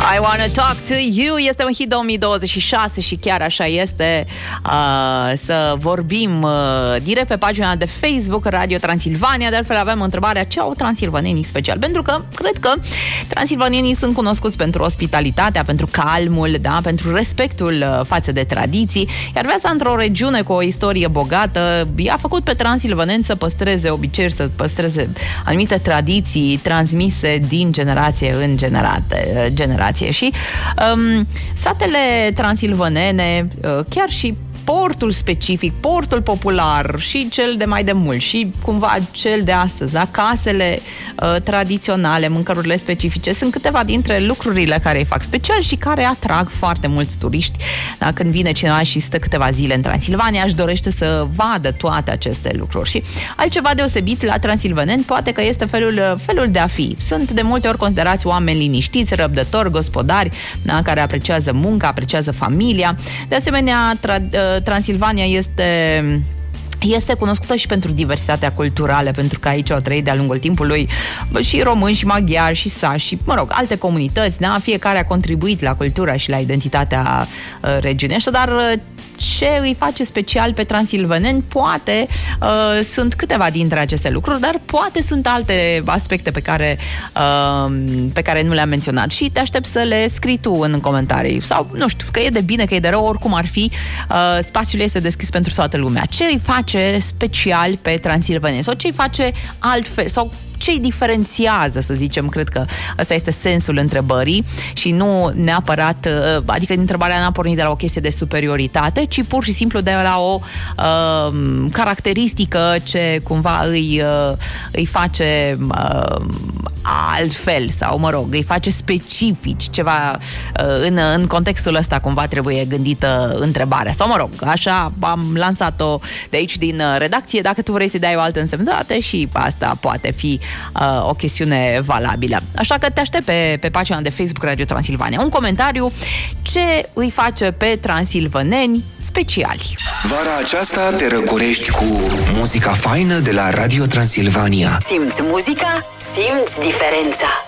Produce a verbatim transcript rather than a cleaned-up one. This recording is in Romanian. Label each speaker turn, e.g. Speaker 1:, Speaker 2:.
Speaker 1: I Wanna Talk to You este un hit două mii douăzeci și șase și chiar așa este. uh, Să vorbim uh, direct pe pagina de Facebook Radio Transilvania. De altfel avem întrebarea: ce au transilvanenii special? Pentru că cred că transilvanenii sunt cunoscuți pentru ospitalitatea, pentru calmul, da? Pentru respectul uh, față de tradiții. Iar viața într-o regiune cu o istorie bogată i-a făcut pe transilvaneni să păstreze obiceiuri, să păstreze anumite tradiții transmise din generație în generate, generație. Și um, satele transilvanene, uh, chiar și portul specific, portul popular și cel de mai de mult și cumva cel de astăzi, da? Casele uh, tradiționale, mâncărurile specifice sunt câteva dintre lucrurile care îi fac special și care atrag foarte mulți turiști. Da? Când vine cineva și stă câteva zile în Transilvania, își dorește să vadă toate aceste lucruri. Și altceva deosebit la transilvaneni poate că este felul, felul de a fi. Sunt de multe ori considerați oameni liniștiți, răbdători, gospodari, da? Care apreciază munca, apreciază familia. De asemenea, tra- Transilvania este... este cunoscută și pentru diversitatea culturală, pentru că aici au trăit de-a lungul timpului și români, și maghiari, și sași, și, mă rog, alte comunități, da? Fiecare a contribuit la cultura și la identitatea uh, regiunii. Dar uh, ce îi face special pe transilvaneni? Poate uh, sunt câteva dintre aceste lucruri, dar poate sunt alte aspecte pe care, uh, pe care nu le-am menționat și te aștept să le scrii tu în comentarii. Sau, nu știu, că e de bine, că e de rău, oricum ar fi, uh, spațiul este deschis pentru toată lumea. Ce îi face special pe transilvaneni? Sau ce îi face altfel? Sau ce îi diferențiază, să zicem? Cred că ăsta este sensul întrebării și nu neapărat, adică întrebarea n-a pornit de la o chestie de superioritate, ci pur și simplu de la o uh, caracteristică ce cumva îi, uh, îi face uh, altfel sau, mă rog, îi face specifici, ceva uh, în, în contextul ăsta cumva trebuie gândită întrebarea. Sau, mă rog, așa am lansat-o de aici din redacție. Dacă tu vrei să dai o altă însemnătate, și asta poate fi uh, o chestiune valabilă. Așa că te aștept pe, pe pagina de Facebook Radio Transilvania un comentariu: ce îi face pe transilvaneni speciali?
Speaker 2: Vara aceasta te răcorești cu muzica faină de la Radio Transilvania.
Speaker 3: Simți muzica? Simți diferența.